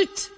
minutes.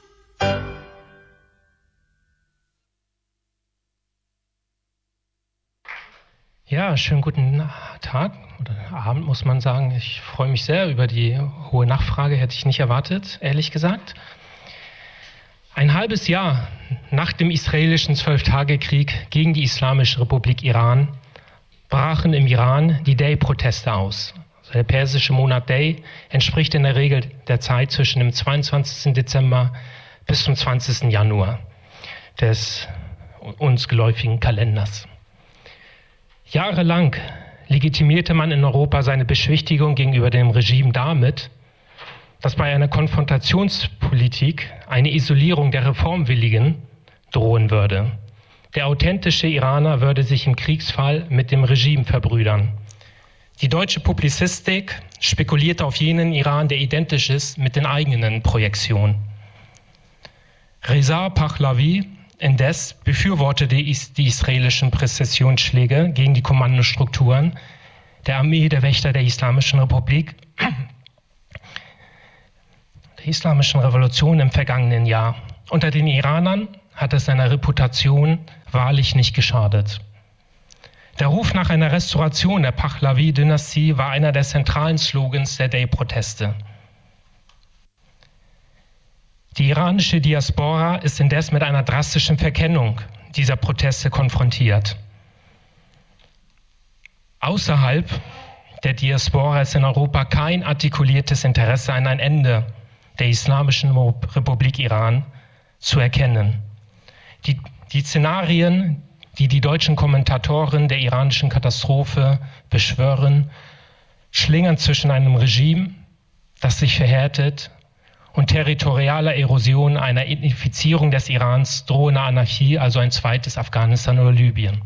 Ja, schönen guten Tag oder Abend, muss man sagen. Ich freue mich sehr über die hohe Nachfrage, hätte ich nicht erwartet, ehrlich gesagt. Ein halbes Jahr nach dem israelischen 12-Tage-Krieg gegen die Islamische Republik Iran brachen im Iran die Day-Proteste aus. Also der persische Monat Day entspricht in der Regel der Zeit zwischen dem 22. Dezember bis zum 20. Januar des uns geläufigen Kalenders. Jahrelang legitimierte man in Europa seine Beschwichtigung gegenüber dem Regime damit, dass bei einer Konfrontationspolitik eine Isolierung der Reformwilligen drohen würde. Der authentische Iraner würde sich im Kriegsfall mit dem Regime verbrüdern. Die deutsche Publizistik spekulierte auf jenen Iran, der identisch ist mit den eigenen Projektionen. Reza Pahlavi indes befürwortete die israelischen Präzisionsschläge gegen die Kommandostrukturen der Armee der Wächter der Islamischen Republik, der Islamischen Revolution im vergangenen Jahr. Unter den Iranern hat es seiner Reputation wahrlich nicht geschadet. Der Ruf nach einer Restauration der Pahlavi-Dynastie war einer der zentralen Slogans der Day-Proteste. Die iranische Diaspora ist indes mit einer drastischen Verkennung dieser Proteste konfrontiert. Außerhalb der Diaspora ist in Europa kein artikuliertes Interesse an ein Ende der Islamischen Republik Iran zu erkennen. Die Szenarien, die die deutschen Kommentatoren der iranischen Katastrophe beschwören, schlingern zwischen einem Regime, das sich verhärtet, und territorialer Erosion, einer Ethnifizierung des Irans, drohender Anarchie, also ein zweites Afghanistan oder Libyen.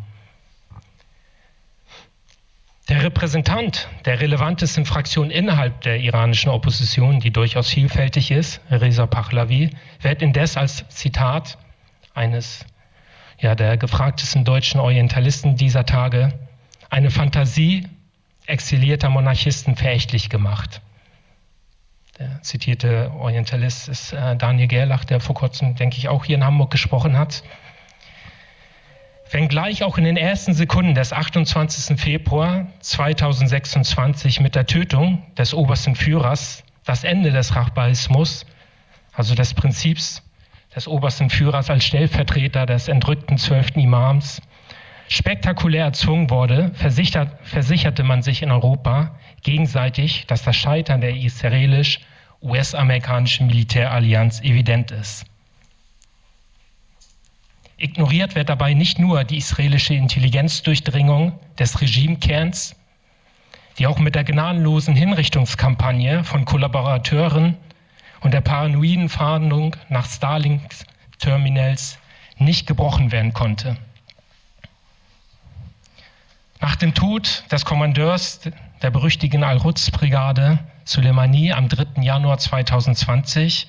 Der Repräsentant der relevantesten Fraktion innerhalb der iranischen Opposition, die durchaus vielfältig ist, Reza Pahlavi, wird indes als Zitat eines der gefragtesten deutschen Orientalisten dieser Tage, eine Fantasie exilierter Monarchisten verächtlich gemacht. Der zitierte Orientalist ist Daniel Gerlach, der vor kurzem, denke ich, auch hier in Hamburg gesprochen hat. Wenngleich auch in den ersten Sekunden des 28. Februar 2026 mit der Tötung des obersten Führers das Ende des Rahbarismus, also des Prinzips des obersten Führers als Stellvertreter des entrückten 12. Imams, spektakulär erzwungen wurde, versicherte man sich in Europa gegenseitig, dass das Scheitern der israelisch-US-amerikanischen Militärallianz evident ist. Ignoriert wird dabei nicht nur die israelische Intelligenzdurchdringung des Regimekerns, die auch mit der gnadenlosen Hinrichtungskampagne von Kollaborateuren und der paranoiden Fahndung nach Starlink-Terminals nicht gebrochen werden konnte. Nach dem Tod des Kommandeurs der berüchtigten Al-Quds-Brigade Soleimani am 3. Januar 2020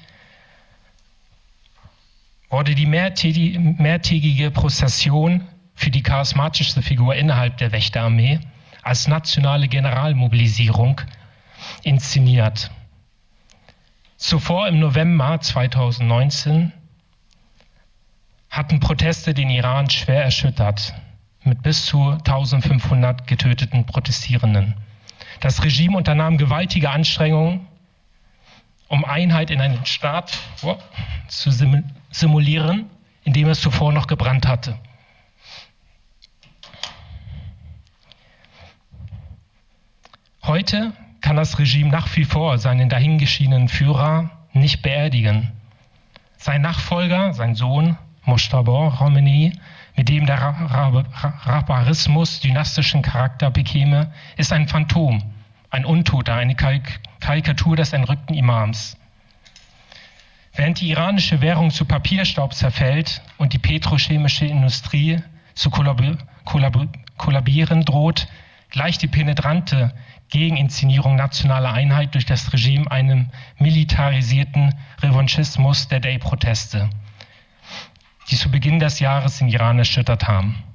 wurde die mehrtägige Prozession für die charismatischste Figur innerhalb der Wächterarmee als nationale Generalmobilisierung inszeniert. Zuvor im November 2019 hatten Proteste den Iran schwer erschüttert, mit bis zu 1500 getöteten Protestierenden. Das Regime unternahm gewaltige Anstrengungen, um Einheit in einen Staat zu simulieren, in dem es zuvor noch gebrannt hatte. Heute kann das Regime nach wie vor seinen dahingeschiedenen Führer nicht beerdigen. Sein Nachfolger, sein Sohn Mojtaba Khomeini, mit dem der Rahbarismus dynastischen Charakter bekäme, ist ein Phantom, ein Untoter, eine Karikatur des entrückten Imams. Während die iranische Währung zu Papierstaub zerfällt und die petrochemische Industrie zu kollabieren droht, gleicht die penetrante Gegeninszenierung nationaler Einheit durch das Regime einem militarisierten Revanchismus der Day-Proteste, die zu Beginn des Jahres den Iran erschüttert haben.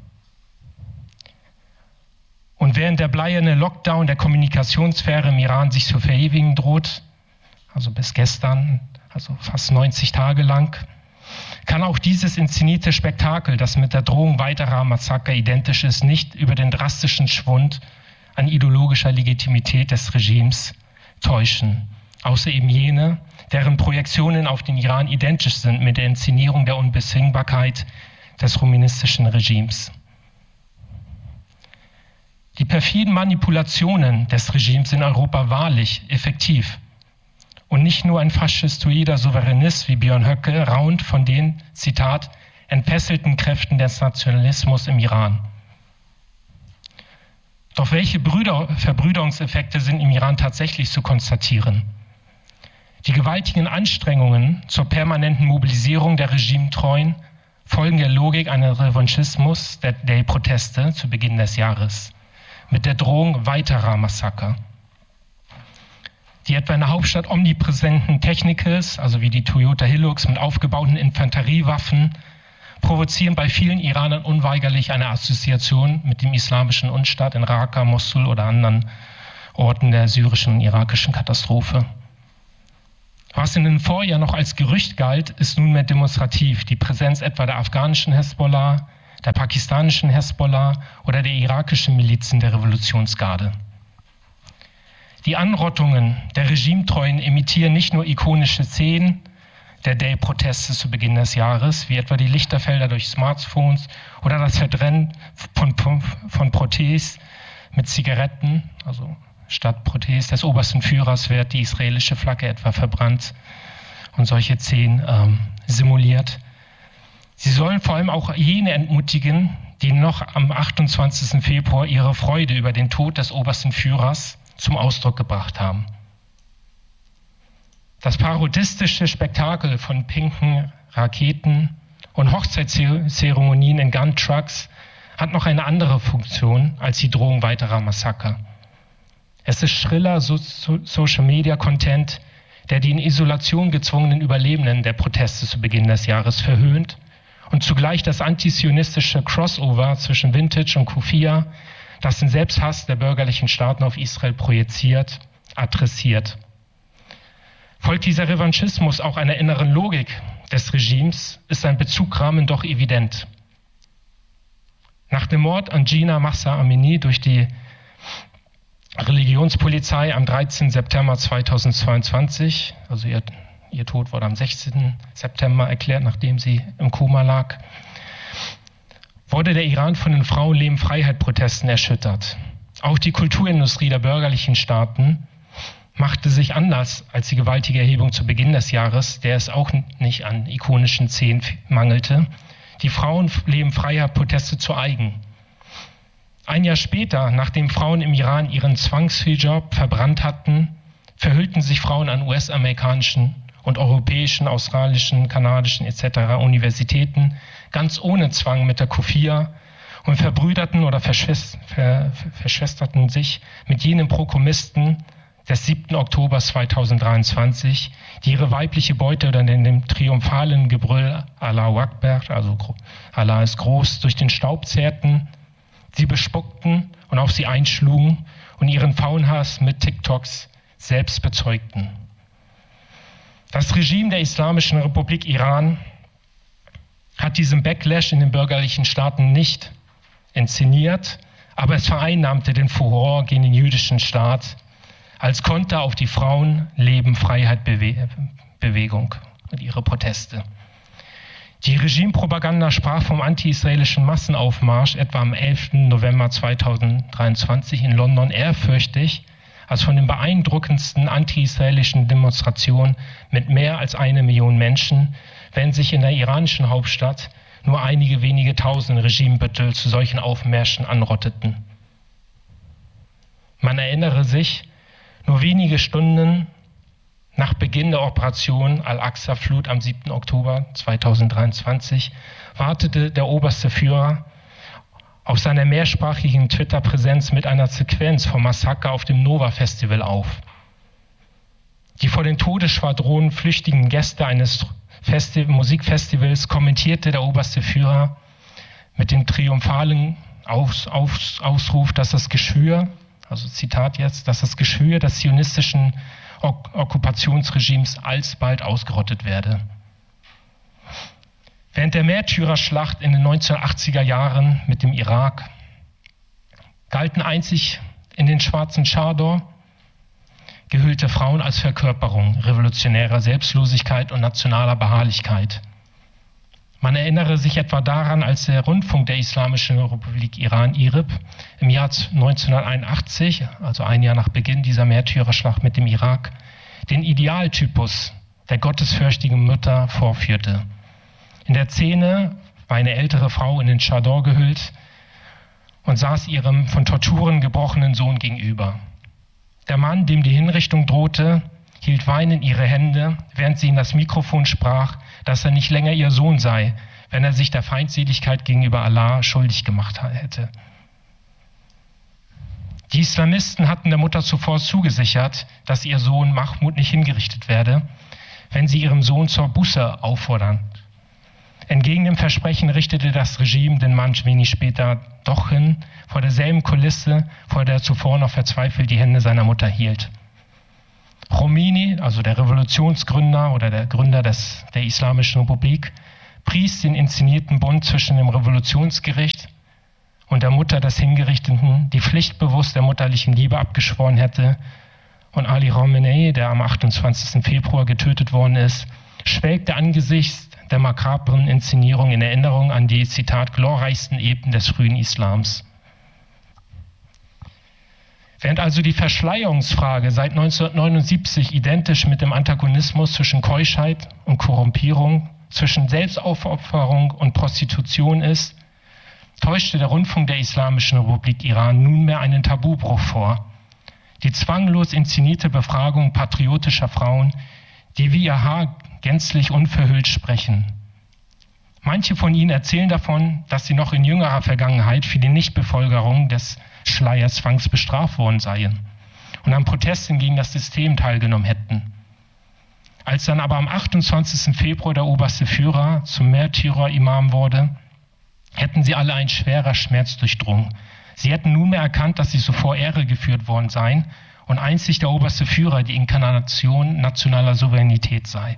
Und während der bleierne Lockdown der Kommunikationssphäre im Iran sich zu verewigen droht, also bis gestern, also fast 90 Tage lang, kann auch dieses inszenierte Spektakel, das mit der Drohung weiterer Massaker identisch ist, nicht über den drastischen Schwund an ideologischer Legitimität des Regimes täuschen, außer eben jene, deren Projektionen auf den Iran identisch sind mit der Inszenierung der Unbezwingbarkeit des rumänistischen Regimes. Die perfiden Manipulationen des Regimes in Europa wahrlich effektiv und nicht nur ein faschistoider Souveränist wie Björn Höcke raunt von den, Zitat, entfesselten Kräften des Nationalismus im Iran. Doch welche Verbrüderungseffekte sind im Iran tatsächlich zu konstatieren? Die gewaltigen Anstrengungen zur permanenten Mobilisierung der Regimetreuen folgen der Logik eines Revanchismus der Proteste zu Beginn des Jahres mit der Drohung weiterer Massaker. Die etwa in der Hauptstadt omnipräsenten Technicals, also wie die Toyota Hilux mit aufgebauten Infanteriewaffen, provozieren bei vielen Iranern unweigerlich eine Assoziation mit dem islamischen Unstaat in Raqqa, Mosul oder anderen Orten der syrischen und irakischen Katastrophe. Was in den Vorjahren noch als Gerücht galt, ist nunmehr demonstrativ. Die Präsenz etwa der afghanischen Hezbollah, der pakistanischen Hezbollah oder der irakischen Milizen der Revolutionsgarde. Die Anrottungen der Regimetreuen imitieren nicht nur ikonische Szenen der Day-Proteste zu Beginn des Jahres, wie etwa die Lichterfelder durch Smartphones oder das Verbrennen von Protest mit Zigaretten, also statt Protest des obersten Führers wird die israelische Flagge etwa verbrannt und solche Szenen simuliert. Sie sollen vor allem auch jene entmutigen, die noch am 28. Februar ihre Freude über den Tod des obersten Führers zum Ausdruck gebracht haben. Das parodistische Spektakel von pinken Raketen und Hochzeitszeremonien in Gun-Trucks hat noch eine andere Funktion als die Drohung weiterer Massaker. Es ist schriller Social-Media-Content, der die in Isolation gezwungenen Überlebenden der Proteste zu Beginn des Jahres verhöhnt und zugleich das antisionistische Crossover zwischen Vintage und Kufia, das den Selbsthass der bürgerlichen Staaten auf Israel projiziert, adressiert. Folgt dieser Revanchismus auch einer inneren Logik des Regimes, ist sein Bezugrahmen doch evident. Nach dem Mord an Gina Mahsa Amini durch die Religionspolizei am 13. September 2022, also ihr Tod wurde am 16. September erklärt, nachdem sie im Koma lag, wurde der Iran von den Frauenleben-Freiheit-Protesten erschüttert. Auch die Kulturindustrie der bürgerlichen Staaten machte sich anders als die gewaltige Erhebung zu Beginn des Jahres, der es auch nicht an ikonischen Szenen mangelte, die Frauenleben-Freiheit-Proteste zu eigen. Ein Jahr später, nachdem Frauen im Iran ihren Zwangshijab verbrannt hatten, verhüllten sich Frauen an US-amerikanischen und europäischen, australischen, kanadischen etc. Universitäten ganz ohne Zwang mit der Kufia und verbrüderten oder verschwesterten sich mit jenen Prokomisten des 7. Oktober 2023, die ihre weibliche Beute dann in dem triumphalen Gebrüll Allahu Akbar, also Allah ist groß, durch den Staub zerrten, sie bespuckten und auf sie einschlugen und ihren Frauenhass mit TikToks selbst bezeugten. Das Regime der Islamischen Republik Iran hat diesen Backlash in den bürgerlichen Staaten nicht inszeniert, aber es vereinnahmte den Furor gegen den jüdischen Staat als Konter auf die Frauen-Leben-Freiheit-Bewegung und ihre Proteste. Die Regimepropaganda sprach vom anti-israelischen Massenaufmarsch etwa am 11. November 2023 in London ehrfürchtig als von den beeindruckendsten anti-israelischen Demonstrationen mit mehr als 1 Million Menschen, wenn sich in der iranischen Hauptstadt nur einige wenige tausend Regimebüttel zu solchen Aufmärschen anrotteten. Man erinnere sich, nur wenige Stunden nach Beginn der Operation Al-Aqsa-Flut am 7. Oktober 2023 wartete der oberste Führer auf seiner mehrsprachigen Twitter-Präsenz mit einer Sequenz vom Massaker auf dem Nova-Festival auf. Die vor den Todesschwadronen flüchtigen Gäste eines Musikfestivals kommentierte der oberste Führer mit dem triumphalen Ausruf, dass das Geschwür, also Zitat jetzt, dass das Geschwür des zionistischen Okkupationsregimes alsbald ausgerottet werde. Während der Märtyrerschlacht in den 1980er Jahren mit dem Irak galten einzig in den schwarzen Chador gehüllte Frauen als Verkörperung revolutionärer Selbstlosigkeit und nationaler Beharrlichkeit. Man erinnere sich etwa daran, als der Rundfunk der Islamischen Republik Iran, IRIB, im Jahr 1981, also ein Jahr nach Beginn dieser Märtyrerschlacht mit dem Irak, den Idealtypus der gottesfürchtigen Mutter vorführte. In der Szene war eine ältere Frau in den Chador gehüllt und saß ihrem von Torturen gebrochenen Sohn gegenüber. Der Mann, dem die Hinrichtung drohte, hielt weinend ihre Hände, während sie in das Mikrofon sprach, dass er nicht länger ihr Sohn sei, wenn er sich der Feindseligkeit gegenüber Allah schuldig gemacht hätte. Die Islamisten hatten der Mutter zuvor zugesichert, dass ihr Sohn Mahmoud nicht hingerichtet werde, wenn sie ihrem Sohn zur Buße auffordern. Entgegen dem Versprechen richtete das Regime den Mann wenig später doch hin, vor derselben Kulisse, vor der zuvor noch verzweifelt die Hände seiner Mutter hielt. Khomeini, also der Revolutionsgründer oder der Gründer der Islamischen Republik, pries den inszenierten Bund zwischen dem Revolutionsgericht und der Mutter des Hingerichteten, die pflichtbewusst der mutterlichen Liebe abgeschworen hätte, und Ali Khamenei, der am 28. Februar getötet worden ist, schwelgte angesichts der makabren Inszenierung in Erinnerung an die, Zitat, glorreichsten Epen des frühen Islams. Während also die Verschleierungsfrage seit 1979 identisch mit dem Antagonismus zwischen Keuschheit und Korrumpierung, zwischen Selbstaufopferung und Prostitution ist, täuschte der Rundfunk der Islamischen Republik Iran nunmehr einen Tabubruch vor. Die zwanglos inszenierte Befragung patriotischer Frauen, die wie ihr Haar gänzlich unverhüllt sprechen. Manche von ihnen erzählen davon, dass sie noch in jüngerer Vergangenheit für die Nichtbefolgerung des Schleierzwangs bestraft worden seien und an Protesten gegen das System teilgenommen hätten. Als dann aber am 28. Februar der oberste Führer zum Märtyrer-Imam wurde, hätten sie alle ein schwerer Schmerz durchdrungen. Sie hätten nunmehr erkannt, dass sie zuvor Ehre geführt worden seien und einzig der oberste Führer die Inkarnation nationaler Souveränität sei.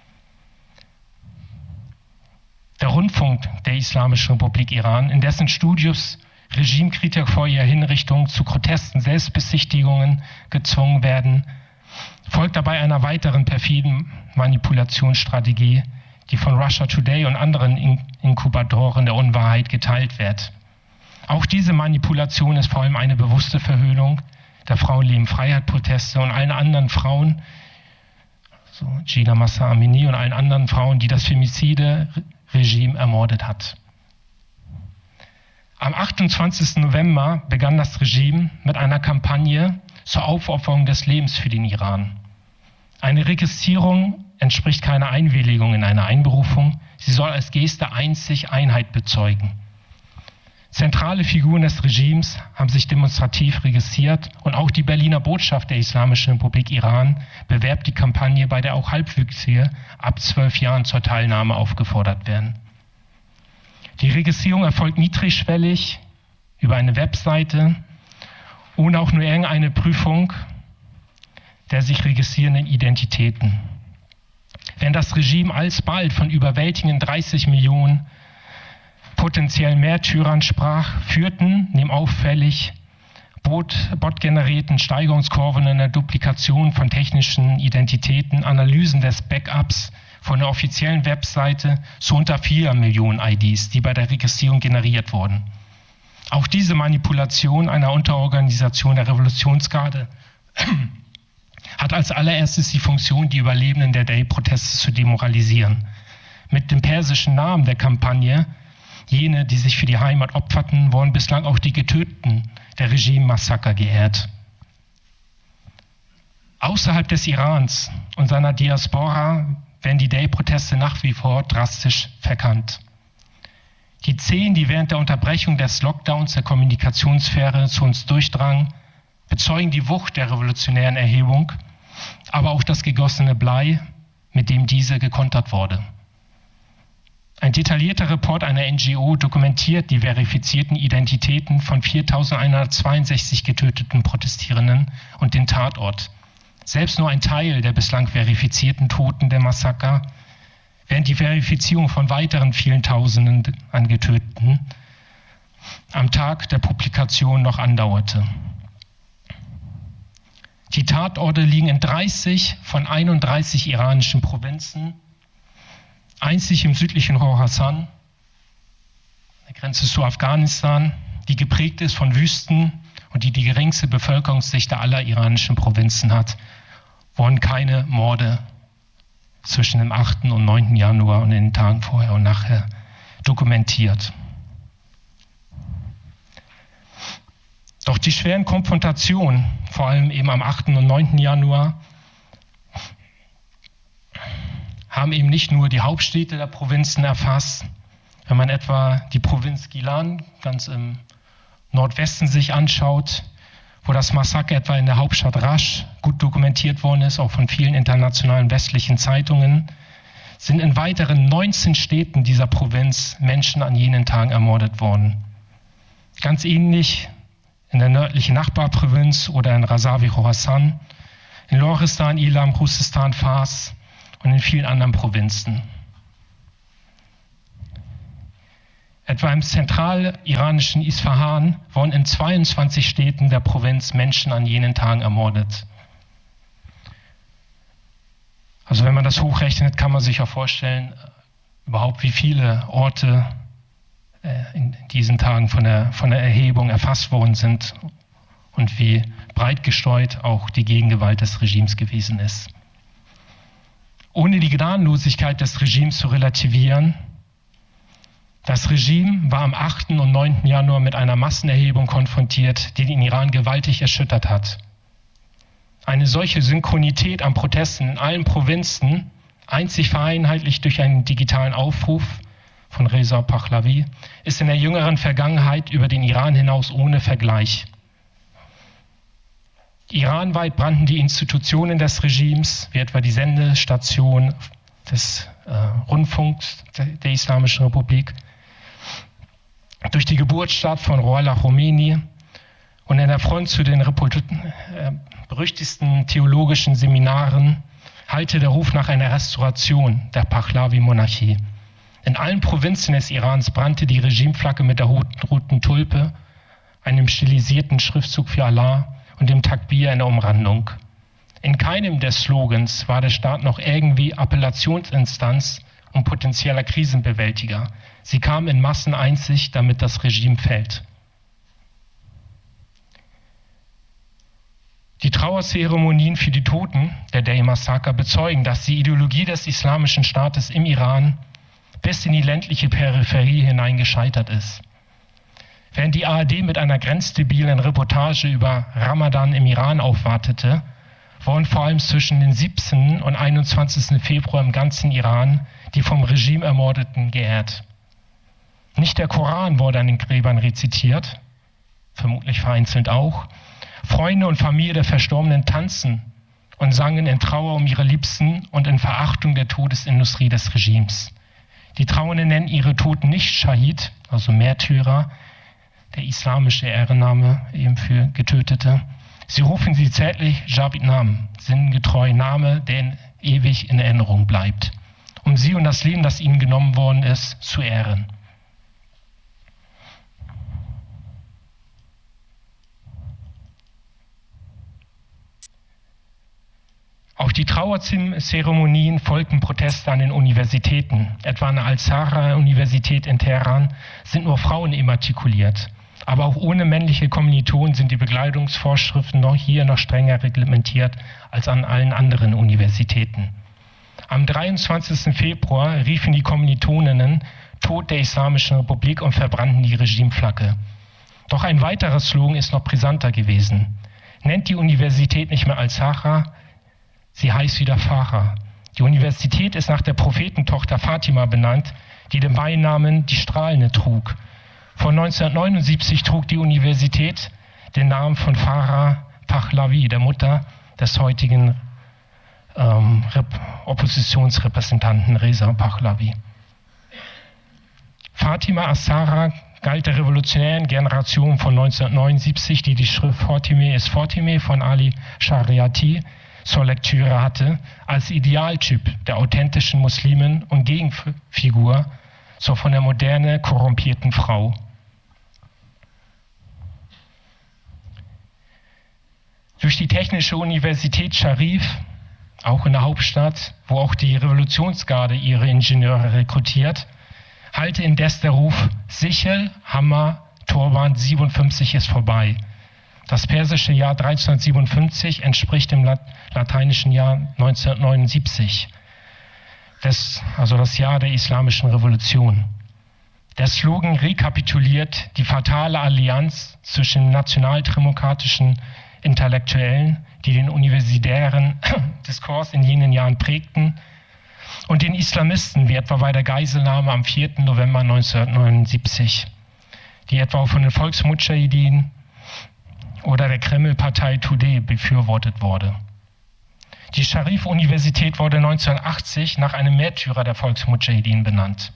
Der Rundfunk der Islamischen Republik Iran, in dessen Studios Regimekritiker vor ihrer Hinrichtung zu grotesten Selbstbesichtigungen gezwungen werden, folgt dabei einer weiteren perfiden Manipulationsstrategie, die von Russia Today und anderen Inkubatoren der Unwahrheit geteilt wird. Auch diese Manipulation ist vor allem eine bewusste Verhöhnung der Frauenleben-Freiheit-Proteste und allen anderen Frauen, so Gina Mahsa Amini und allen anderen Frauen, die das Femizide-Regime ermordet hat. Am 28. November begann das Regime mit einer Kampagne zur Aufopferung des Lebens für den Iran. Eine Registrierung entspricht keiner Einwilligung in eine Einberufung. Sie soll als Geste einzig Einheit bezeugen. Zentrale Figuren des Regimes haben sich demonstrativ registriert und auch die Berliner Botschaft der Islamischen Republik Iran bewerbt die Kampagne, bei der auch Halbwüchsige ab 12 Jahren zur Teilnahme aufgefordert werden. Die Registrierung erfolgt niedrigschwellig über eine Webseite, ohne auch nur irgendeine Prüfung der sich registrierenden Identitäten. Während das Regime alsbald von überwältigenden 30 Millionen potenziellen Märtyrern sprach, führten neben auffällig botgenerierten Steigerungskurven in der Duplikation von technischen Identitäten, Analysen des Backups von der offiziellen Webseite zu unter 4 Millionen IDs, die bei der Registrierung generiert wurden. Auch diese Manipulation einer Unterorganisation der Revolutionsgarde hat als allererstes die Funktion, die Überlebenden der Day-Proteste zu demoralisieren. Mit dem persischen Namen der Kampagne, jene, die sich für die Heimat opferten, wurden bislang auch die Getöteten der Regime-Massaker geehrt. Außerhalb des Irans und seiner Diaspora werden die Day-Proteste nach wie vor drastisch verkannt. Die Szenen, die während der Unterbrechung des Lockdowns der Kommunikationssphäre zu uns durchdrangen, bezeugen die Wucht der revolutionären Erhebung, aber auch das gegossene Blei, mit dem diese gekontert wurde. Ein detaillierter Report einer NGO dokumentiert die verifizierten Identitäten von 4.162 getöteten Protestierenden und den Tatort. Selbst nur ein Teil der bislang verifizierten Toten der Massaker, während die Verifizierung von weiteren vielen Tausenden an Getöteten am Tag der Publikation noch andauerte. Die Tatorte liegen in 30 von 31 iranischen Provinzen, einzig im südlichen Khorasan, der Grenze zu Afghanistan, die geprägt ist von Wüsten und die geringste Bevölkerungsdichte aller iranischen Provinzen hat, wurden keine Morde zwischen dem 8. und 9. Januar und in den Tagen vorher und nachher dokumentiert. Doch die schweren Konfrontationen, vor allem eben am 8. und 9. Januar, haben eben nicht nur die Hauptstädte der Provinzen erfasst. Wenn man etwa die Provinz Gilan ganz im Nordwesten sich anschaut, wo das Massaker etwa in der Hauptstadt Rasch gut dokumentiert worden ist, auch von vielen internationalen westlichen Zeitungen, sind in weiteren 19 Städten dieser Provinz Menschen an jenen Tagen ermordet worden. Ganz ähnlich in der nördlichen Nachbarprovinz oder in Razavi Khorasan, in Loristan, Ilam, Khuzestan, Fars und in vielen anderen Provinzen. Etwa im zentraliranischen Isfahan wurden in 22 Städten der Provinz Menschen an jenen Tagen ermordet. Also wenn man das hochrechnet, kann man sich auch vorstellen, überhaupt wie viele Orte in diesen Tagen von der Erhebung erfasst worden sind und wie breit gestreut auch die Gegengewalt des Regimes gewesen ist. Ohne die Gnadenlosigkeit des Regimes zu relativieren, das Regime war am 8. und 9. Januar mit einer Massenerhebung konfrontiert, die den Iran gewaltig erschüttert hat. Eine solche Synchronität an Protesten in allen Provinzen, einzig vereinheitlicht durch einen digitalen Aufruf von Reza Pahlavi, ist in der jüngeren Vergangenheit über den Iran hinaus ohne Vergleich. Iranweit brannten die Institutionen des Regimes, wie etwa die Sendestation des Rundfunks der Islamischen Republik, durch die Geburtsstadt von Ruhollah Khomeini und in der Front zu den berüchtigsten theologischen Seminaren hallte der Ruf nach einer Restauration der Pahlavi-Monarchie. In allen Provinzen des Irans brannte die Regimeflagge mit der roten Tulpe, einem stilisierten Schriftzug für Allah und dem Takbir in der Umrandung. In keinem der Slogans war der Staat noch irgendwie Appellationsinstanz und potenzieller Krisenbewältiger. Sie kamen in Massen einzig, damit das Regime fällt. Die Trauerzeremonien für die Toten der Day-Massaker bezeugen, dass die Ideologie des Islamischen Staates im Iran bis in die ländliche Peripherie hinein gescheitert ist. Während die ARD mit einer grenzdebilen Reportage über Ramadan im Iran aufwartete, wurden vor allem zwischen den 17. und 21. Februar im ganzen Iran die vom Regime Ermordeten geehrt. Nicht der Koran wurde an den Gräbern rezitiert, vermutlich vereinzelt auch. Freunde und Familie der Verstorbenen tanzen und sangen in Trauer um ihre Liebsten und in Verachtung der Todesindustrie des Regimes. Die Trauernden nennen ihre Toten nicht Shahid, also Märtyrer, der islamische Ehrenname eben für Getötete. Sie rufen sie zärtlich Javid Nam, sinngetreu Name, der ewig in Erinnerung bleibt, um sie und das Leben, das ihnen genommen worden ist, zu ehren. Auf die Trauerzeremonien folgten Proteste an den Universitäten. Etwa an der Al-Zahra-Universität in Teheran sind nur Frauen immatrikuliert. Aber auch ohne männliche Kommilitonen sind die Bekleidungsvorschriften hier noch strenger reglementiert als an allen anderen Universitäten. Am 23. Februar riefen die Kommilitoninnen Tod der Islamischen Republik und verbrannten die Regimeflagge. Doch ein weiterer Slogan ist noch brisanter gewesen. Nennt die Universität nicht mehr Al-Zahra, sie heißt wieder Farah. Die Universität ist nach der Prophetentochter Fatima benannt, die den Beinamen die Strahlende trug. Von 1979 trug die Universität den Namen von Farah Pahlavi, der Mutter des heutigen Oppositionsrepräsentanten Reza Pahlavi. Fatima as-Zahra galt der revolutionären Generation von 1979, die die Schrift Fatime ist Fatime von Ali Shariati zur Lektüre hatte, als Idealtyp der authentischen Muslimin und Gegenfigur zur von der Moderne korrumpierten Frau. Durch die Technische Universität Scharif, auch in der Hauptstadt, wo auch die Revolutionsgarde ihre Ingenieure rekrutiert, hallte indes der Ruf: Sichel, Hammer, Turban 57 ist vorbei. Das persische Jahr 1357 entspricht dem lateinischen Jahr 1979, also das Jahr der Islamischen Revolution. Der Slogan rekapituliert die fatale Allianz zwischen nationaldemokratischen Intellektuellen, die den universitären Diskurs in jenen Jahren prägten, und den Islamisten, wie etwa bei der Geiselnahme am 4. November 1979, die etwa von den Volksmudschahidin oder der Kreml-Partei Tudeh befürwortet wurde. Die Scharif-Universität wurde 1980 nach einem Märtyrer der Volksmudschahidin benannt.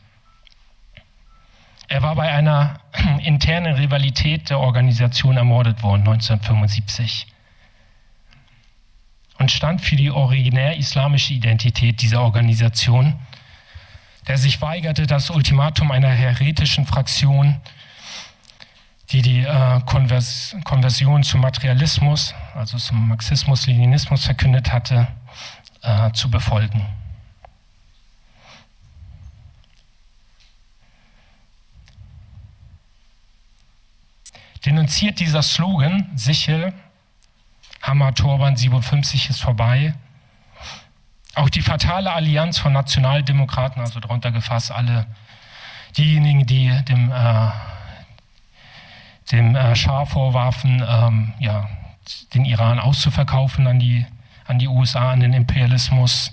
Er war bei einer internen Rivalität der Organisation ermordet worden, 1975. Und stand für die originär islamische Identität dieser Organisation, der sich weigerte, das Ultimatum einer häretischen Fraktion, die Konversion zum Materialismus, also zum Marxismus-Leninismus verkündet hatte, zu befolgen. Denunziert dieser Slogan, Sichel, Hammer, Turban 57 ist vorbei, auch die fatale Allianz von Nationaldemokraten, also darunter gefasst alle diejenigen, die dem Schah vorwarfen, den Iran auszuverkaufen an die USA, an den Imperialismus,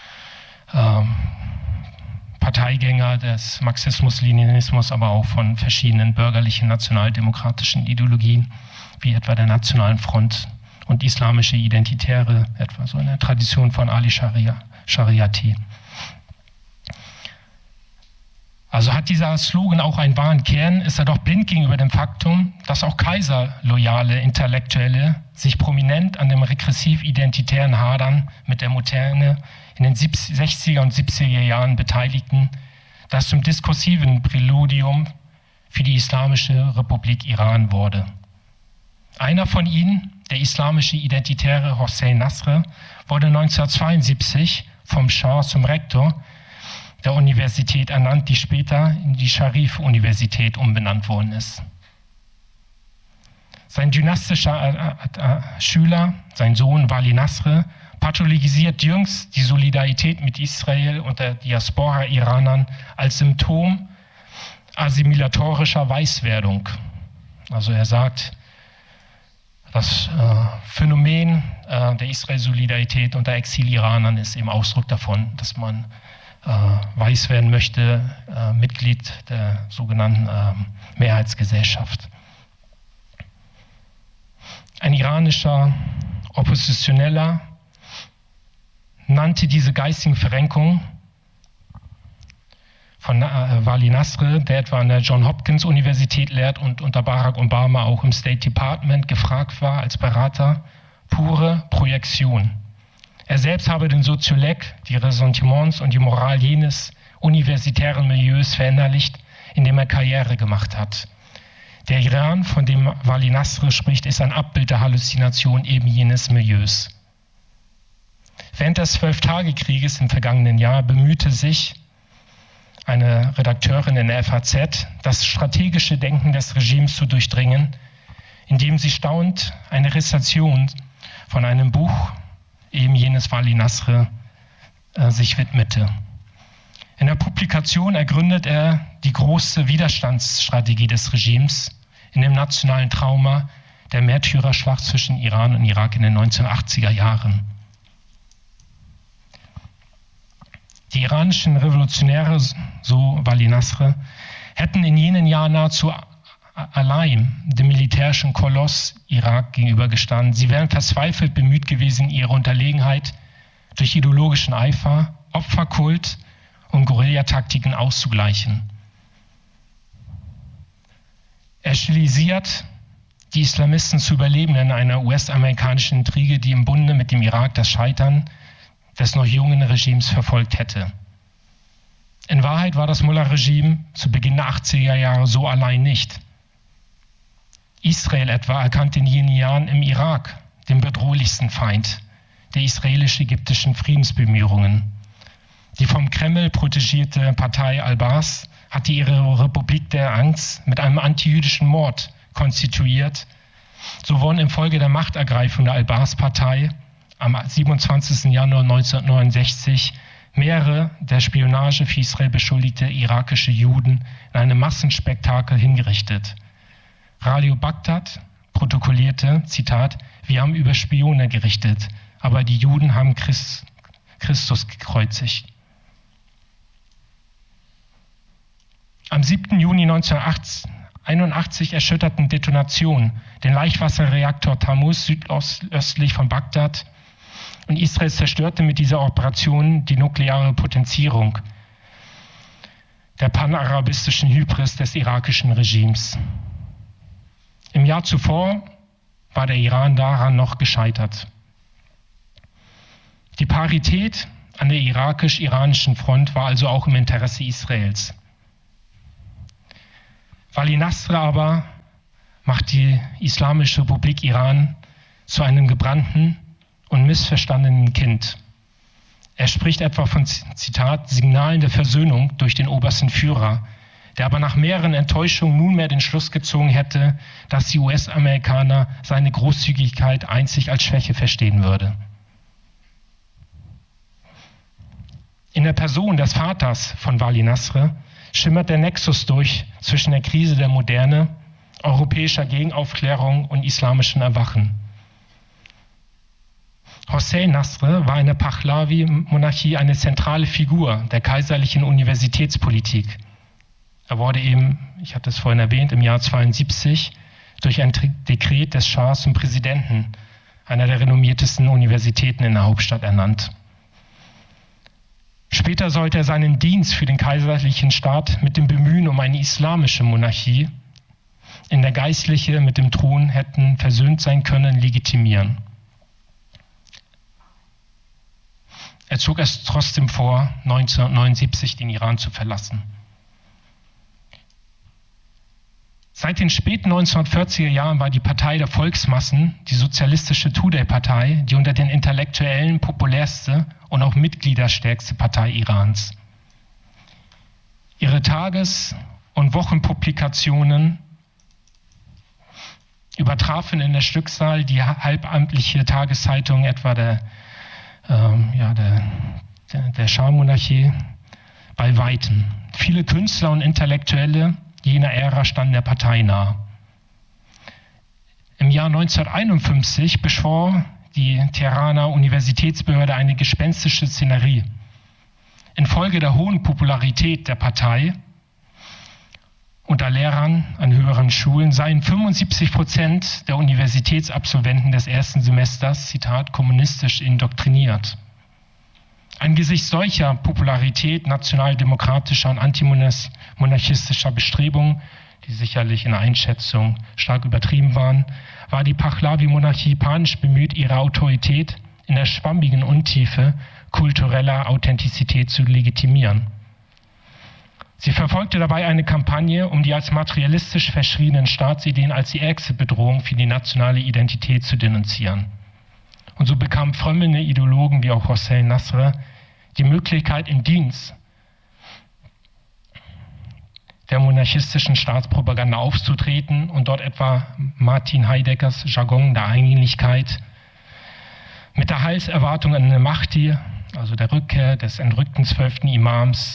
Parteigänger des Marxismus-Leninismus, aber auch von verschiedenen bürgerlichen, nationaldemokratischen Ideologien, wie etwa der Nationalen Front und islamische Identitäre, etwa so in der Tradition von Ali Shariati. Also hat dieser Slogan auch einen wahren Kern, ist er doch blind gegenüber dem Faktum, dass auch kaiserloyale Intellektuelle sich prominent an dem regressiv-identitären Hadern mit der Moderne in den 60er und 70er Jahren beteiligten, das zum diskursiven Präludium für die Islamische Republik Iran wurde. Einer von ihnen, der islamische Identitäre Hossein Nasr, wurde 1972 vom Schah zum Rektor der Universität ernannt, die später in die Scharif-Universität umbenannt worden ist. Sein dynastischer Schüler, sein Sohn Wali Nasr, pathologisiert jüngst die Solidarität mit Israel und der Diaspora-Iranern als Symptom assimilatorischer Weißwerdung. Also er sagt, das Phänomen der Israel-Solidarität unter Exil-Iranern ist eben Ausdruck davon, dass man weiß werden möchte, Mitglied der sogenannten Mehrheitsgesellschaft. Ein iranischer Oppositioneller nannte diese geistigen Verrenkungen von Wali Nasr, der etwa an der Johns Hopkins Universität lehrt und unter Barack Obama auch im State Department gefragt war als Berater, pure Projektion. Er selbst habe den Soziolek, die Ressentiments und die Moral jenes universitären Milieus verinnerlicht, in dem er Karriere gemacht hat. Der Iran, von dem Wali Nasr spricht, ist ein Abbild der Halluzination eben jenes Milieus. Während des 12-Tage-Krieges im vergangenen Jahr bemühte sich eine Redakteurin in der FAZ, das strategische Denken des Regimes zu durchdringen, indem sie staunend eine Rezension von einem Buch, eben jenes Wali Nasr, sich widmete. In der Publikation ergründet er die große Widerstandsstrategie des Regimes in dem nationalen Trauma der Märtyrerschlacht zwischen Iran und Irak in den 1980er Jahren. Die iranischen Revolutionäre, so Wali Nasr, hätten in jenen Jahren nahezu allein dem militärischen Koloss Irak gegenübergestanden. Sie wären verzweifelt bemüht gewesen, ihre Unterlegenheit durch ideologischen Eifer, Opferkult und Guerillataktiken auszugleichen. Er stilisiert die Islamisten zu Überlebenden einer US-amerikanischen Intrige, die im Bunde mit dem Irak das Scheitern des noch jungen Regimes verfolgt hätte. In Wahrheit war das Mullah-Regime zu Beginn der 80er Jahre so allein nicht. Israel etwa erkannte in jenen Jahren im Irak den bedrohlichsten Feind der israelisch-ägyptischen Friedensbemühungen. Die vom Kreml protegierte Partei Al-Baas hatte ihre Republik der Angst mit einem antijüdischen Mord konstituiert. So wurden infolge der Machtergreifung der Al-Baas-Partei am 27. Januar 1969 mehrere der Spionage für Israel beschuldigte irakische Juden in einem Massenspektakel hingerichtet. Radio Bagdad protokollierte, Zitat, wir haben über Spione gerichtet, aber die Juden haben Christus gekreuzigt. Am 7. Juni 1981 erschütterten Detonationen den Leichtwasserreaktor Tammuz südöstlich von Bagdad und Israel zerstörte mit dieser Operation die nukleare Potenzierung der panarabistischen Hybris des irakischen Regimes. Im Jahr zuvor war der Iran daran noch gescheitert. Die Parität an der irakisch-iranischen Front war also auch im Interesse Israels. Wali Nasr aber macht die Islamische Republik Iran zu einem gebrannten und missverstandenen Kind. Er spricht etwa von, Zitat, Signalen der Versöhnung durch den obersten Führer, der aber nach mehreren Enttäuschungen nunmehr den Schluss gezogen hätte, dass die US-Amerikaner seine Großzügigkeit einzig als Schwäche verstehen würde. In der Person des Vaters von Wali Nasr schimmert der Nexus durch zwischen der Krise der Moderne, europäischer Gegenaufklärung und islamischem Erwachen. Hossein Nasr war in der Pahlavi-Monarchie eine zentrale Figur der kaiserlichen Universitätspolitik. Er wurde eben, ich hatte es vorhin erwähnt, im Jahr 1972 durch ein Dekret des Schahs zum Präsidenten einer der renommiertesten Universitäten in der Hauptstadt ernannt. Später sollte er seinen Dienst für den kaiserlichen Staat mit dem Bemühen um eine islamische Monarchie, in der Geistliche mit dem Thron hätten versöhnt sein können, legitimieren. Er zog es trotzdem vor, 1979 den Iran zu verlassen. Seit den späten 1940er Jahren war die Partei der Volksmassen, die sozialistische Tudeh-Partei, die unter den Intellektuellen populärste und auch mitgliederstärkste Partei Irans. Ihre Tages- und Wochenpublikationen übertrafen in der Stückzahl die halbamtliche Tageszeitung etwa der Schah-Monarchie bei Weitem. Viele Künstler und Intellektuelle jener Ära standen der Partei nahe. Im Jahr 1951 beschwor die Teheraner Universitätsbehörde eine gespenstische Szenerie. Infolge der hohen Popularität der Partei unter Lehrern an höheren Schulen seien 75% der Universitätsabsolventen des ersten Semesters, Zitat, kommunistisch indoktriniert. Angesichts solcher Popularität nationaldemokratischer und antimonarchistischer Bestrebungen, die sicherlich in der Einschätzung stark übertrieben waren, war die Pahlavi-Monarchie panisch bemüht, ihre Autorität in der schwammigen Untiefe kultureller Authentizität zu legitimieren. Sie verfolgte dabei eine Kampagne, um die als materialistisch verschriebenen Staatsideen als die ärgste Bedrohung für die nationale Identität zu denunzieren. Und so bekamen frömmelnde Ideologen wie auch Hossein Nasr die Möglichkeit, im Dienst der monarchistischen Staatspropaganda aufzutreten und dort etwa Martin Heideggers Jargon der Einigkeit mit der Heilserwartung an den Mahdi, also der Rückkehr des entrückten 12. Imams,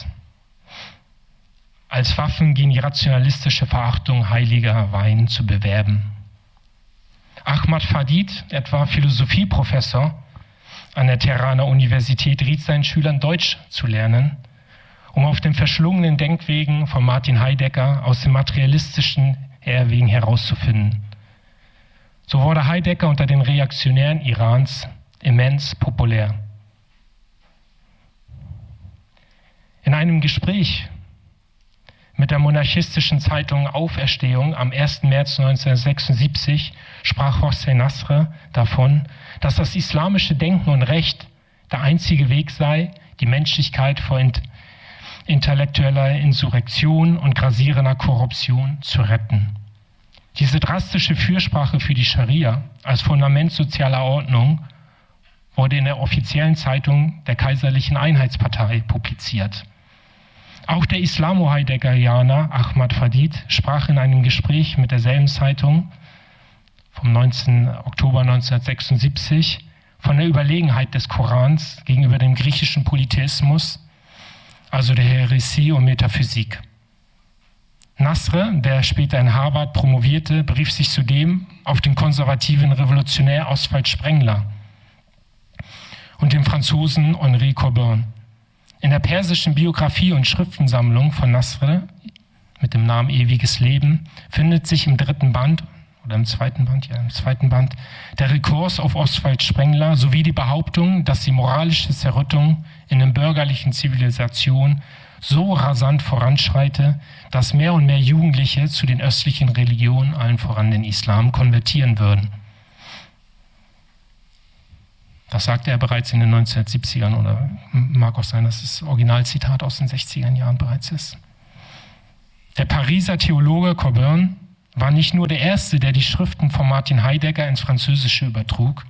als Waffen gegen die rationalistische Verachtung heiliger Wein zu bewerben. Ahmad Fadid, etwa Philosophieprofessor an der Teheraner Universität, riet seinen Schülern Deutsch zu lernen, um auf den verschlungenen Denkwegen von Martin Heidegger aus den materialistischen Irrwegen herauszufinden. So wurde Heidegger unter den Reaktionären Irans immens populär. In einem Gespräch mit der monarchistischen Zeitung Auferstehung am 1. März 1976 sprach Hossein Nasr davon, dass das islamische Denken und Recht der einzige Weg sei, die Menschlichkeit vor intellektueller Insurrektion und grassierender Korruption zu retten. Diese drastische Fürsprache für die Scharia als Fundament sozialer Ordnung wurde in der offiziellen Zeitung der Kaiserlichen Einheitspartei publiziert. Auch der Islamo-Heideggerianer Ahmad Fadid sprach in einem Gespräch mit derselben Zeitung vom 19. Oktober 1976 von der Überlegenheit des Korans gegenüber dem griechischen Polytheismus, also der Häresie und Metaphysik. Nasr, der später in Harvard promovierte, berief sich zudem auf den konservativen Revolutionär Oswald Spengler und den Franzosen Henri Cockburn. In der persischen Biografie und Schriftensammlung von Nasr mit dem Namen Ewiges Leben findet sich im zweiten Band der Rekurs auf Oswald Spengler sowie die Behauptung, dass die moralische Zerrüttung in der bürgerlichen Zivilisation so rasant voranschreite, dass mehr und mehr Jugendliche zu den östlichen Religionen, allen voran den Islam, konvertieren würden. Das sagte er bereits in den 1970ern oder mag auch sein, dass das Originalzitat aus den 60er Jahren bereits ist. Der Pariser Theologe Cockburn war nicht nur der Erste, der die Schriften von Martin Heidegger ins Französische übertrug.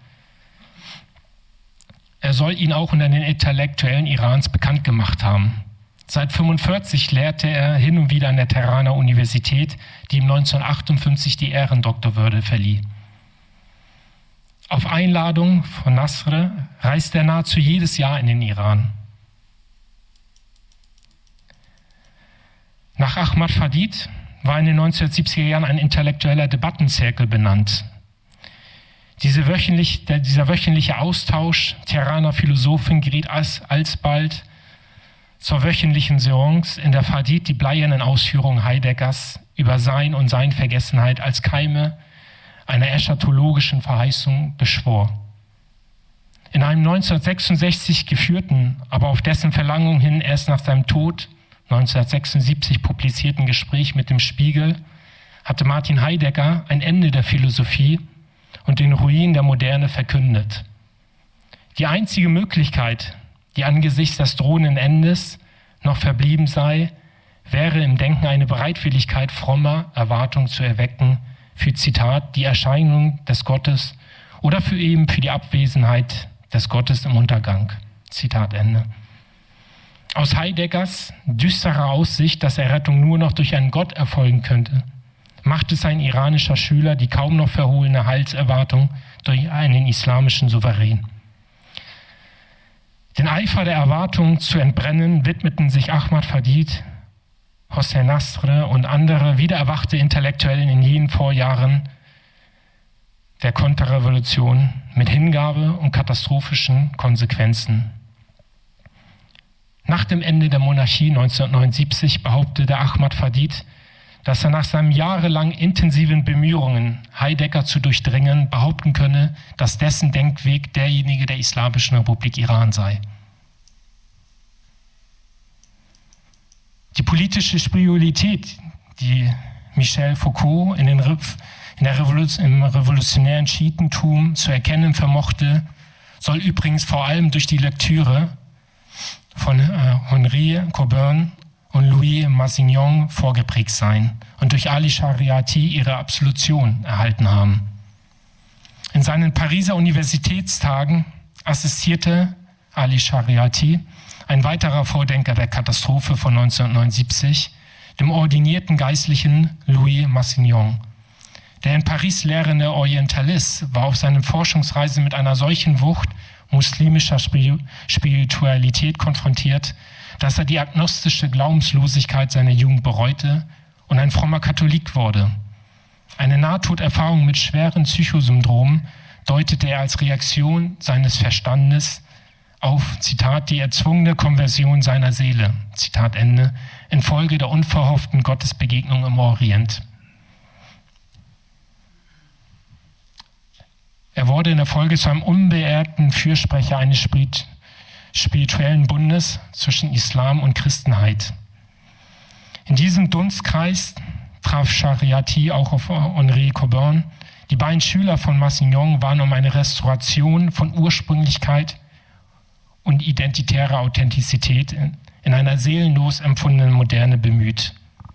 Er soll ihn auch unter den Intellektuellen Irans bekannt gemacht haben. Seit 1945 lehrte er hin und wieder an der Teheraner Universität, die ihm 1958 die Ehrendoktorwürde verlieh. Auf Einladung von Nasr reist er nahezu jedes Jahr in den Iran. Nach Ahmad Fadid war in den 1970er Jahren ein intellektueller Debattenzirkel benannt. Dieser wöchentliche Austausch Teheraner Philosophen geriet alsbald zur wöchentlichen Seance, in der Fadid die bleiernen Ausführungen Heideggers über Sein und Seinvergessenheit als Keime einer eschatologischen Verheißung beschwor. In einem 1966 geführten, aber auf dessen Verlangung hin erst nach seinem Tod 1976 publizierten Gespräch mit dem Spiegel hatte Martin Heidegger ein Ende der Philosophie und den Ruin der Moderne verkündet. Die einzige Möglichkeit, die angesichts des drohenden Endes noch verblieben sei, wäre im Denken eine Bereitwilligkeit frommer Erwartung zu erwecken für, Zitat, die Erscheinung des Gottes oder für die Abwesenheit des Gottes im Untergang. Zitat Ende. Aus Heideggers düsterer Aussicht, dass Errettung nur noch durch einen Gott erfolgen könnte, machte sein iranischer Schüler die kaum noch verhohlene Heilserwartung durch einen islamischen Souverän. Den Eifer der Erwartung zu entbrennen widmeten sich Ahmad Fadid, Hossein Nasr und andere wiedererwachte Intellektuellen in jenen Vorjahren der Konterrevolution mit Hingabe und katastrophischen Konsequenzen. Nach dem Ende der Monarchie 1979 behauptete Ahmad Fadid, dass er nach seinen jahrelang intensiven Bemühungen, Heidegger zu durchdringen, behaupten könne, dass dessen Denkweg derjenige der Islamischen Republik Iran sei. Die politische Spiritualität, die Michel Foucault im revolutionären Schiitentum zu erkennen vermochte, soll übrigens vor allem durch die Lektüre von Henri Cockburn und Louis Massignon vorgeprägt sein und durch Ali Shariati ihre Absolution erhalten haben. In seinen Pariser Universitätstagen assistierte Ali Shariati, ein weiterer Vordenker der Katastrophe von 1979, dem ordinierten Geistlichen Louis Massignon. Der in Paris lehrende Orientalist war auf seinen Forschungsreisen mit einer solchen Wucht muslimischer Spiritualität konfrontiert, dass er die agnostische Glaubenslosigkeit seiner Jugend bereute und ein frommer Katholik wurde. Eine Nahtoderfahrung mit schweren Psychosyndromen deutete er als Reaktion seines Verstandes auf, Zitat, die erzwungene Konversion seiner Seele, Zitat Ende, infolge der unverhofften Gottesbegegnung im Orient. Er wurde in der Folge zu einem unbeehrten Fürsprecher eines spirituellen Bundes zwischen Islam und Christenheit. In diesem Dunstkreis traf Chariati auch auf Henri Cockburn. Die beiden Schüler von Massignon waren um eine Restauration von Ursprünglichkeit und identitärer Authentizität in einer seelenlos empfundenen Moderne bemüht.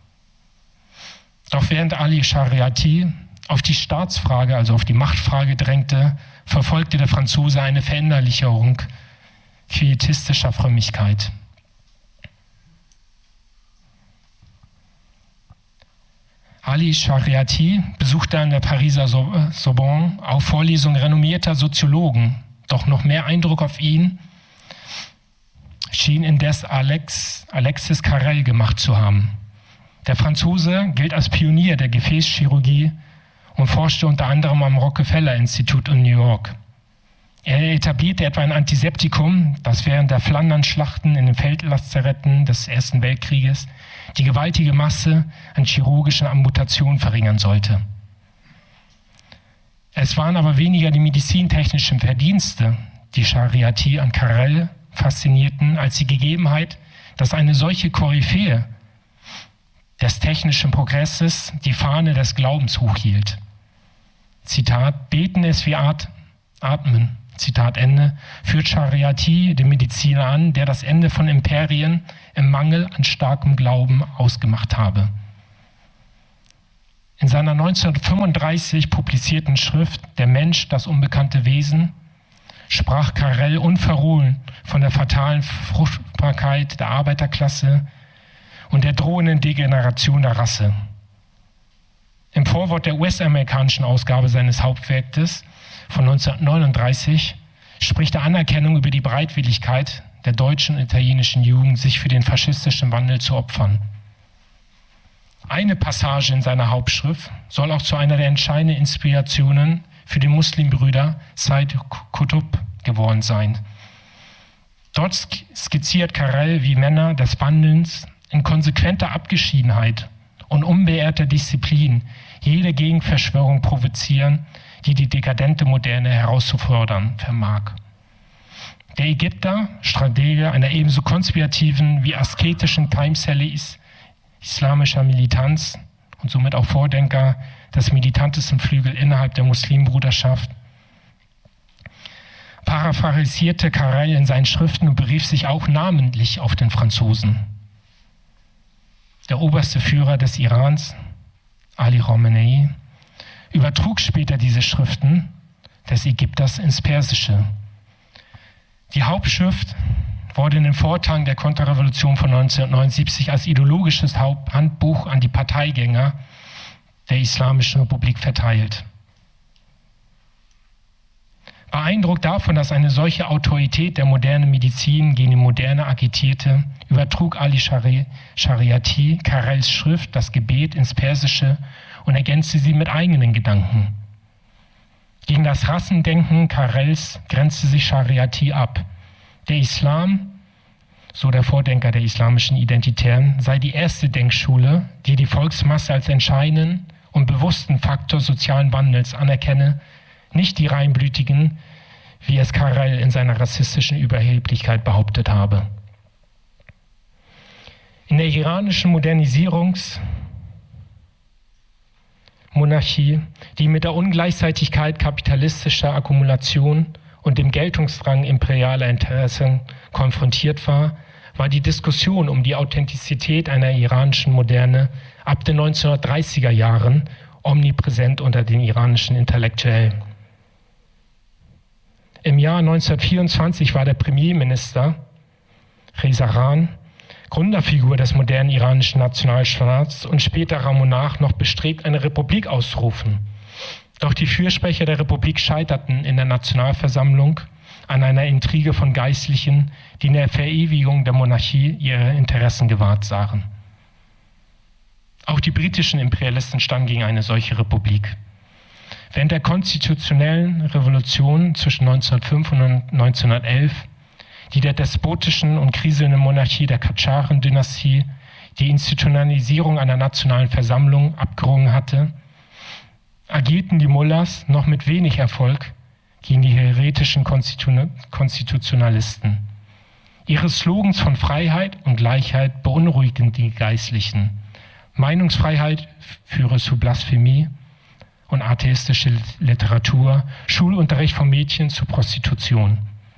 Doch während Ali Chariati auf die Staatsfrage, also auf die Machtfrage drängte, verfolgte der Franzose eine Verinnerlichung pietistischer Frömmigkeit. Ali Chariati besuchte an der Pariser Sorbonne auch Vorlesungen renommierter Soziologen. Doch noch mehr Eindruck auf ihn schien indes Alexis Carrel gemacht zu haben. Der Franzose gilt als Pionier der Gefäßchirurgie und forschte unter anderem am Rockefeller-Institut in New York. Er etablierte etwa ein Antiseptikum, das während der Flandernschlachten in den Feldlazaretten des Ersten Weltkrieges die gewaltige Masse an chirurgischen Amputationen verringern sollte. Es waren aber weniger die medizintechnischen Verdienste, die Chariati an Carrel faszinierten, als die Gegebenheit, dass eine solche Koryphäe des technischen Progresses die Fahne des Glaubens hochhielt. Zitat, beten ist wie atmen. Zitat Ende, führt Chariati den Mediziner an, der das Ende von Imperien im Mangel an starkem Glauben ausgemacht habe. In seiner 1935 publizierten Schrift »Der Mensch, das unbekannte Wesen« sprach Carrel unverhohlen von der fatalen Fruchtbarkeit der Arbeiterklasse und der drohenden Degeneration der Rasse. Im Vorwort der US-amerikanischen Ausgabe seines Hauptwerkes von 1939 spricht er Anerkennung über die Bereitwilligkeit der deutschen und italienischen Jugend, sich für den faschistischen Wandel zu opfern. Eine Passage in seiner Hauptschrift soll auch zu einer der entscheidenden Inspirationen für den Muslimbruder Said Qutb geworden sein. Dort skizziert Carrel, wie Männer des Wandelns in konsequenter Abgeschiedenheit und unbeirrter Disziplin jede Gegenverschwörung provozieren, die die dekadente Moderne herauszufordern vermag. Der Ägypter, Stratege einer ebenso konspirativen wie asketischen Keimzelle islamischer Militanz und somit auch Vordenker des militantesten Flügel innerhalb der Muslimbruderschaft, paraphrasierte Carrel in seinen Schriften und berief sich auch namentlich auf den Franzosen. Der oberste Führer des Irans, Ali Khamenei, übertrug später diese Schriften des Ägypters ins Persische. Die Hauptschrift wurde in den Vortagen der Konterrevolution von 1979 als ideologisches Handbuch an die Parteigänger der Islamischen Republik verteilt. Beeindruckt davon, dass eine solche Autorität der modernen Medizin gegen die Moderne agitierte, übertrug Ali Chariati Carrels Schrift, das Gebet, ins Persische und ergänzte sie mit eigenen Gedanken. Gegen das Rassendenken Carrels grenzte sich Chariati ab. Der Islam, so der Vordenker der islamischen Identitären, sei die erste Denkschule, die die Volksmasse als entscheidenden und bewussten Faktor sozialen Wandels anerkenne, nicht die Reinblütigen, wie es Carrel in seiner rassistischen Überheblichkeit behauptet habe. In der iranischen Modernisierungsmonarchie, die mit der Ungleichzeitigkeit kapitalistischer Akkumulation und dem Geltungsdrang imperialer Interessen konfrontiert war, war die Diskussion um die Authentizität einer iranischen Moderne ab den 1930er Jahren omnipräsent unter den iranischen Intellektuellen. Im Jahr 1924 war der Premierminister Reza Khan Gründerfigur des modernen iranischen Nationalstaats und späterer Monarch noch bestrebt, eine Republik auszurufen. Doch die Fürsprecher der Republik scheiterten in der Nationalversammlung an einer Intrige von Geistlichen, die in der Verewigung der Monarchie ihre Interessen gewahrt sahen. Auch die britischen Imperialisten standen gegen eine solche Republik. Während der konstitutionellen Revolution zwischen 1905 und 1911, die der despotischen und kriselnden Monarchie der Kadscharen-Dynastie die Institutionalisierung einer nationalen Versammlung abgerungen hatte, agierten die Mullahs noch mit wenig Erfolg gegen die heretischen Konstitutionalisten. Ihre Slogans von Freiheit und Gleichheit beunruhigen die Geistlichen. Meinungsfreiheit führe zu Blasphemie und atheistische Literatur, Schulunterricht von Mädchen zu Prostitution.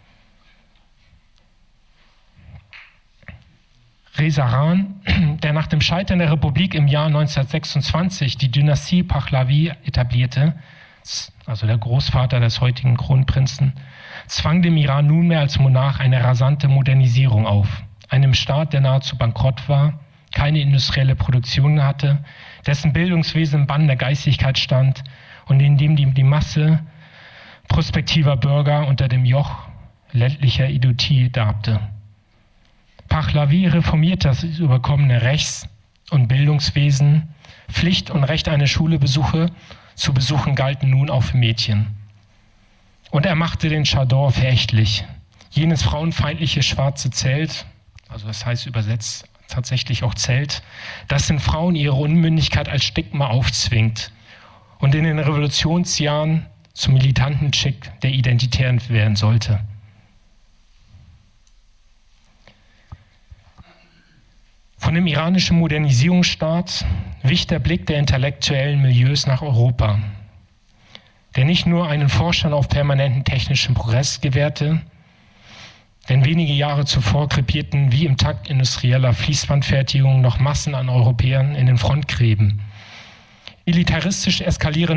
Reza Khan, der nach dem Scheitern der Republik im Jahr 1926 die Dynastie Pahlavi etablierte, also der Großvater des heutigen Kronprinzen, zwang dem Iran nunmehr als Monarch eine rasante Modernisierung auf. Einem Staat, der nahezu bankrott war, keine industrielle Produktion hatte, dessen Bildungswesen im Bann der Geistigkeit stand und in dem die Masse prospektiver Bürger unter dem Joch ländlicher Idiotie darbte. Pahlavi reformierte das überkommene Rechts- und Bildungswesen. Pflicht und Recht, eine Schule zu besuchen, galten nun auch für Mädchen. Und er machte den Chador verächtlich. Jenes frauenfeindliche schwarze Zelt, also das heißt übersetzt tatsächlich auch Zelt, das den Frauen ihre Unmündigkeit als Stigma aufzwingt und in den Revolutionsjahren zum militanten Schick der Identitären werden sollte. Von dem iranischen Modernisierungsstaat wich der Blick der intellektuellen Milieus nach Europa, der nicht nur einen Forschern auf permanenten technischen Progress gewährte, denn wenige Jahre zuvor krepierten wie im Takt industrieller Fließbandfertigung noch Massen an Europäern in den Frontgräben. Militaristisch eskalierende